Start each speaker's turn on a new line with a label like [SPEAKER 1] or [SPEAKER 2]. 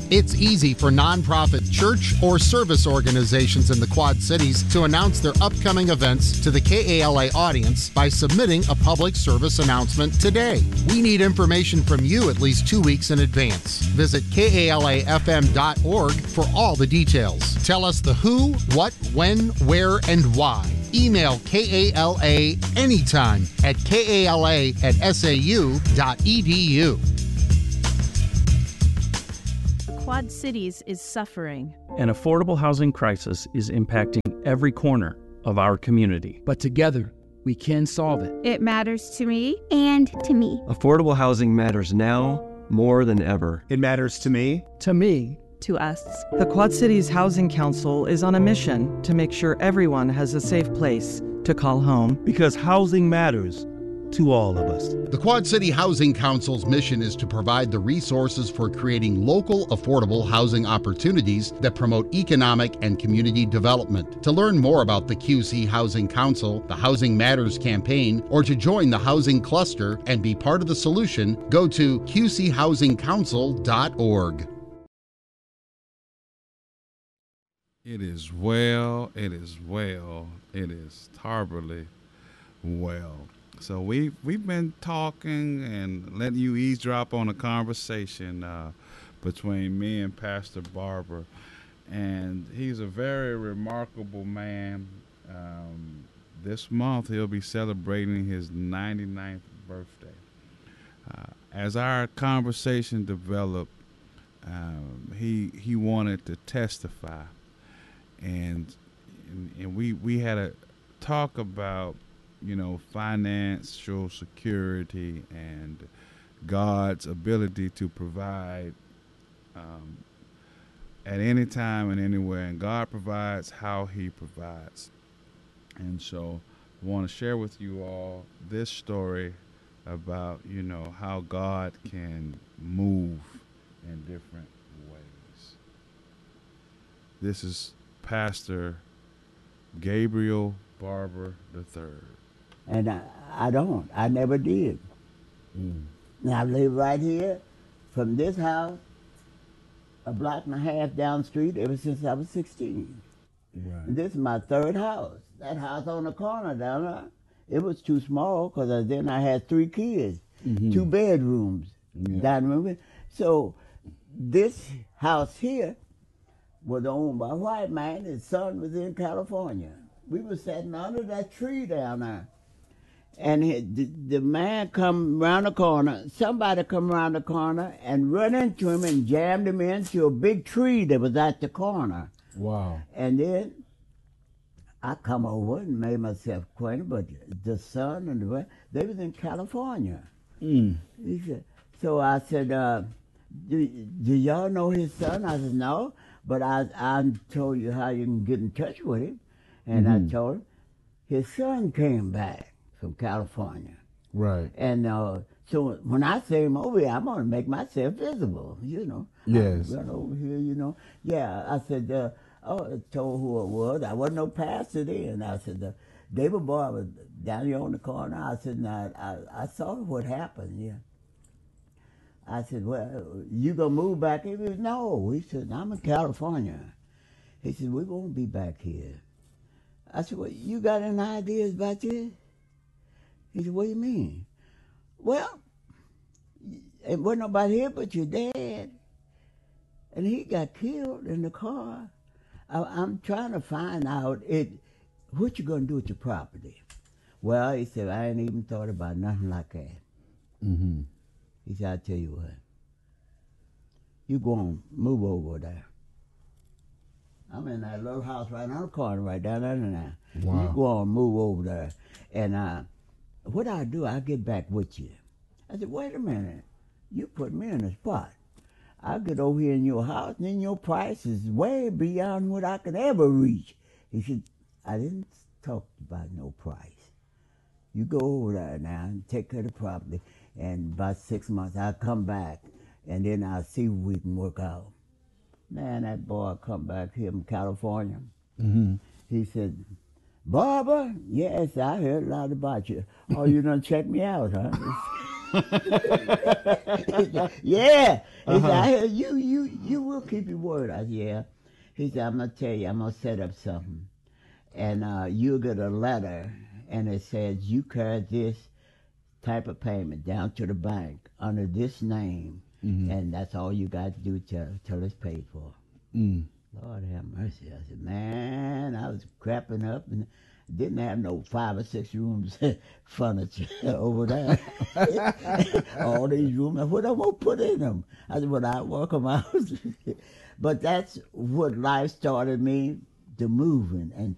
[SPEAKER 1] It's easy for nonprofit church or service organizations in the Quad Cities to announce their upcoming events to the KALA audience by submitting a public service announcement today. We need information from you at least 2 weeks in advance. Visit KALAFM.org for all the details. Tell us the who, what, when, where, and why. Email KALA anytime at kala@sau.edu.
[SPEAKER 2] Quad Cities is suffering.
[SPEAKER 3] An affordable housing crisis is impacting every corner of our community.
[SPEAKER 4] But together, we can solve it.
[SPEAKER 5] It matters to me and to me.
[SPEAKER 6] Affordable housing matters now more than ever.
[SPEAKER 7] It matters to me.
[SPEAKER 4] To me.
[SPEAKER 2] To us.
[SPEAKER 8] The Quad Cities Housing Council is on a mission to make sure everyone has a safe place to call home.
[SPEAKER 9] Because housing matters to all of us.
[SPEAKER 1] The Quad City Housing Council's mission is to provide the resources for creating local affordable housing opportunities that promote economic and community development. To learn more about the QC Housing Council, the Housing Matters campaign, or to join the housing cluster and be part of the solution, go to qchousingcouncil.org.
[SPEAKER 10] It is well, it is well, it is terribly well. So we've been talking and letting you eavesdrop on a conversation between me and Pastor Barber, and he's a very remarkable man. This month he'll be celebrating his 99th birthday. As our conversation developed, he wanted to testify, and we had a talk about, financial security and God's ability to provide at any time and anywhere. And God provides how he provides. And so I want to share with you all this story about, how God can move in different ways. This is Pastor Gabriel Barber III.
[SPEAKER 11] And I never did. And I live right here from this house, a block and a half down the street ever since I was 16. Right. And this is my third house. That house on the corner down there, it was too small because then I had 3 kids, 2 bedrooms, dining room. So this house here was owned by a white man. His son was in California. We were sitting under that tree down there. And the man come around the corner, somebody come around the corner and run into him and jammed him into a big tree that was at the corner.
[SPEAKER 4] Wow.
[SPEAKER 11] And then I come over and made myself acquainted, but the son and the rest, they was in California. He said, so I said, do y'all know his son? I said, no, but I told you how you can get in touch with him. And I told him, his son came back from California.
[SPEAKER 4] Right.
[SPEAKER 11] And so when I see him over here, I'm going to make myself visible,
[SPEAKER 4] Yes.
[SPEAKER 11] I run over here, Yeah, I said, I told who it was. I wasn't no pastor then. I said, David Boy was down here on the corner. I said, now, I saw what happened, yeah. I said, well, you going to move back here? He said, no. He said, I'm in California. He said, we won't be back here. I said, well, you got any ideas about this? He said, what do you mean? Well, it wasn't nobody here but your dad. And he got killed in the car. I'm trying to find out what you going to do with your property. Well, he said, I ain't even thought about nothing like that. He said, I'll tell you what. You go on, move over there. I'm in that little house right on the corner, right down there now. Wow. You go on, move over there. And what I do, I'll get back with you. I said, wait a minute. You put me in the spot. I'll get over here in your house, and then your price is way beyond what I could ever reach. He said, I didn't talk about no price. You go over there now and take care of the property, and about 6 months I'll come back, and then I'll see what we can work out. Man, that boy come back here from California. He said, Barbara, yes, I heard a lot about you. Oh, you done check me out, huh? Yeah. He said, I heard you will keep your word. I said, yeah. He said, I'm going to tell you, I'm going to set up something. And you'll get a letter, and it says, you carry this type of payment down to the bank under this name, and that's all you got to do till it's paid for. Lord have mercy. I said, man, I was crapping up and didn't have no 5 or 6 rooms furniture over there. All these rooms, what am I going to put in them? I said, well, I work them out. But that's what life started me to moving and